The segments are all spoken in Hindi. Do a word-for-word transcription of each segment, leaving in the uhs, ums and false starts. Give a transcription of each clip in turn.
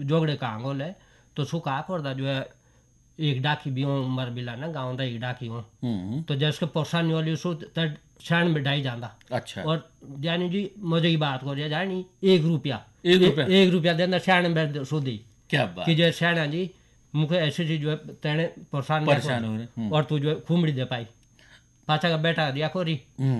जोगड़े कांगो ले तो सु का करदा जो है एक डाकी भी हो मर बिला ना गाँव दा एक डाकी हो तो जैसे परेशानी वाली सु तट क्षण बिठाई जाता। अच्छा। और जानी जी मजे की बात करिए जानी एक रुपया एक रुपया एक रुपया देना क्षण में सुधी क्या बात कि जो क्षण जी मुझे ऐसी चीज जो है तेने परेशान परेशान हो रहे और तू जो है खुमड़ी दे पाई पाचा का बेटा दिया कोरी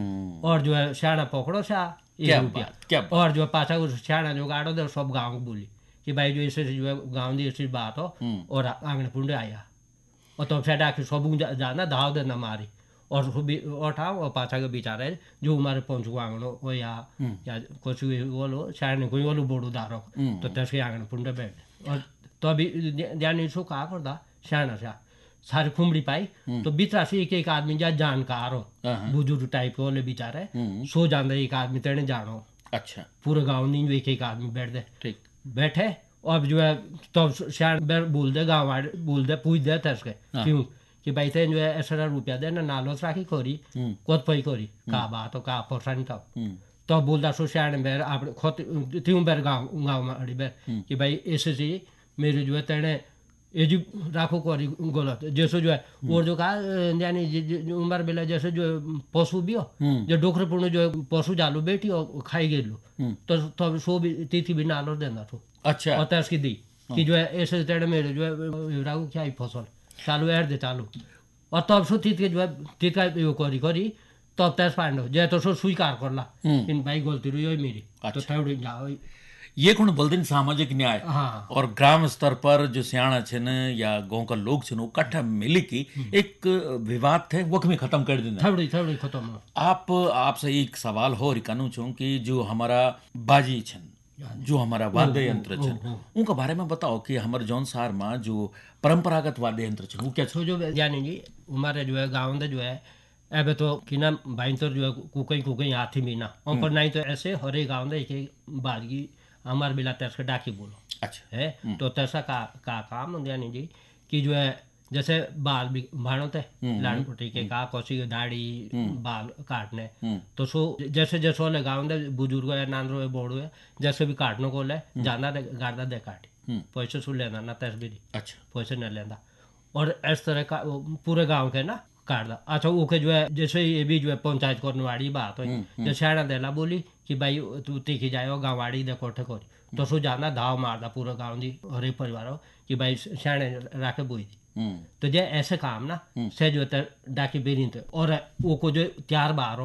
और जो है सियाणा पकड़ो सा एक रुपया और जो पाचा को सियाणा जो गाड़ो दे सब गाँव को बोली कि भाई जो ऐसे जो है गाँव दी ऐसी बात हो और आंगन पुंडे आया और तो फिर डाके सब जाना धाव देना मारी और उठाओ और पाचा के बेचारे जो हमारे पहुंचो आंगनो वो या या कुछ वो लो सियाणे कोई वो लो बोड़ो दारो तो तस्के आंगन पुंडे बैठ और तो अभी जानी सो कहा करता सियाणा सा सारी खुमड़ी पाई तो बीतरा से एक एक आदमी जा जानकार हो बुजुर्ग टाइप के वाले बेचारे सो जाता एक आदमी तेने जानो। अच्छा। पूरे गाँव नहीं जो एक एक आदमी बैठ दे ठीक बैठे अब जो है तो सियाण बोल दे गाँव वाले बोल दे पूछ दे तस्के क्यों कि भाई तेन जो है ऐसा रुपया दे ना नालो राखी खोरी कोत पई खोरी का बात हो का परेशानी का तो बोलता सो सियाण बेर आप खुद त्यों बेर गाँव गाँव में अड़ी बेर कि भाई ऐसे से मेरी जो है तेने ये जो राखो करी गलत जैसे जो है और जो कहा यानी उम्र बेला जैसे जो पशु भी हो जो डोखरे पूर्ण जो पशु जालो बेटी और खाई गई लो तो तब सो भी तिथि भी नालो देना तो। अच्छा। और तस्की दी कि जो है ऐसे तेरे मेरे जो है राखो क्या ही फसल चालू ऐड दे चालू और तब सो तिथ के जो है तिथ का यो करी करी तब तैस पांडो जय तो सो स्वीकार करला इन भाई गलती रही मेरी तो थोड़ी जाओ ये कौन बोलते सामाजिक न्याय। हाँ। और ग्राम स्तर पर जो सियाणा छन या गांव का लोग छन इकट्ठा मिल की एक विवाद थे वो में खत्म कर देना थोड़ी थोड़ी खत्म। आप आपसे एक सवाल हो रिकानू छूं कि जो हमारा बाजी छन जो हमारा वाद्य यंत्र छन उनका बारे में बताओ कि हमारे जौनसार में जो परंपरागत वाद्य यंत्र छन वो क्या छो जो यानी जी हमारे जो है गाँव में जो है अब तो कि ना भाई तो जो है कुकई कुकई हाथी भी ना और पर नहीं तो ऐसे हरे गाँव में एक बाजगी हमारे बिला तैसा डाकी बोलो। अच्छा। है तो तैसा का का काम यानी जी कि जो है जैसे बाल भी भाड़ो थे लाड़ पुटी के का कोसी की दाढ़ी बाल काटने तो सो जैसे जैसे वाले गाँव में बुजुर्ग है नांदरो है बोड़ो है जैसे भी काटने को ले जाना गाड़दा दे काटी पैसे सु लेना ना तैस भी। अच्छा। पैसे न लेना और इस तरह का पूरे गाँव के ना काटदा। अच्छा ओके जो है जैसे ये भी जो है पंचायत करने वाली बात हो जैसे सियाणा देला बोली कि भाई तू तीखी जाए गाँवाड़ी दे कोठे कोरी तो सो जाना धाव मारदा पूरा गाँव दी हर परिवार हो कि भाई सियाणे राखे बोई दी तो जे ऐसे काम ना से जो डाकी बेरी थे और वो को जो त्यार बार हो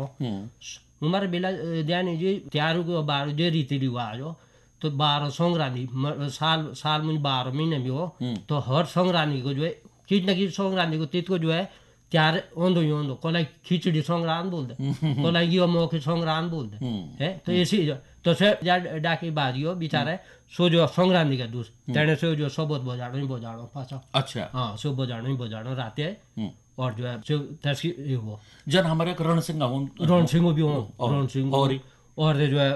हमारे बिला ध्यान जी त्यार को बार जो रीति रिवाज हो तो बारह संक्रांति साल साल में बारह महीने भी हो तो हर संक्रांति को जो है किसी न किसी संक्रांति को तीत को जो है त्यार ओंदो ही ओंदो कोलाई खिचड़ी संक्रांत बोल दे कोलाई यो मोखे संक्रांत बोल दे है तो ऐसी तो से जा डाकी बाजियो बेचारे सो जो संक्रांति का दूस तेने से जो सबोत बजानो ही बजानो पाछा। अच्छा। हाँ सो बजानो ही बजानो रात है और जो है सो तस्की वो जन हमारे रण सिंह हो रण सिंह भी हो रण सिंह और और जो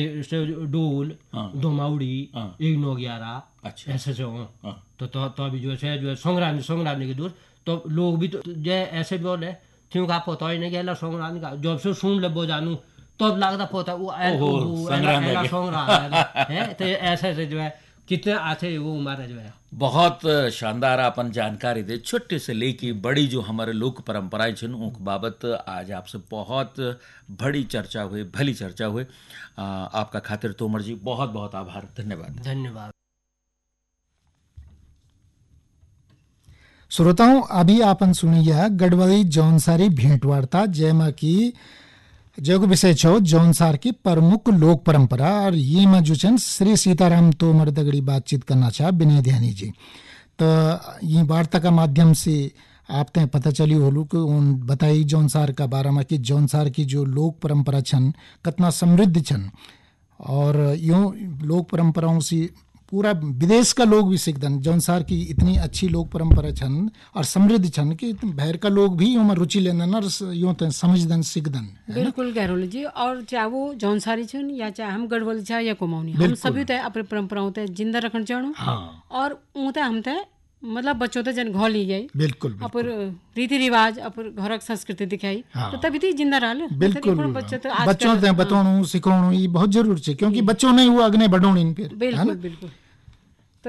है डोल धुमाउड़ी एक नौ ग्यारह ऐसे से हो तो तो अभी जो है जो है संक्रांति संक्रांति के दूर तो लोग भी तो जो ऐसे बोले क्यों का पता ही नहीं गया संक्रांति का जब से सुन ले बो जानू तो लगता पता वो संक्रांति है तो ऐसे ऐसे जो है कितने आते वो हमारे जो है बहुत शानदार अपन जानकारी दे छोटे से लेके बड़ी जो हमारे लोक परंपराएं छन उन बाबत आज आपसे बहुत बड़ी चर्चा हुई भली चर्चा हुई आपका खातिर तोमर जी बहुत बहुत आभार धन्यवाद। धन्यवाद। श्रोताओं अभी आपन सुनिया गढ़वाली जौनसारी भेंटवार्ता जयमा की जग विषय छो जौनसार की प्रमुख लोक परंपरा और ये में जो छन श्री सीताराम तोमर दगड़ी बातचीत करना चाह विनय ध्यानी जी तो ये वार्ता का माध्यम से आप ते पता चली होलू कि उन बताई जौनसार का बारे में कि जौनसार की जो लोक परंपरा छन कितना समृद्ध छन और यूँ लोक परंपराओं से पूरा विदेश का लोग भी सीखदन जौनसार की इतनी अच्छी लोक परंपरा छन और समृद्ध छन कि बाहर का लोग भी यूँ रुचि लेना यूँ तो समझदन सीखदन। बिल्कुल गहरोली जी और चाहे वो जौनसारी छन या चाहे हम गढ़वाली चाहे या कुमाऊनी हम सभी ते अपनी परंपराओं ते जिंदा रखना चाहूँ। हाँ। और ऊते हम ते मतलब बच्चों ते जन घोली गई बिल्कुल अपर रीति रिवाज अपर घरक संस्कृति दिखाई। हाँ। तो तभी तो जिंदा रहा बिल्कुल बच्चों ते बतौणु सिखाणु ये बहुत जरूरी है क्योंकि बच्चों ने वो अगने बढ़ोणी फिर बिल्कुल बिल्कुल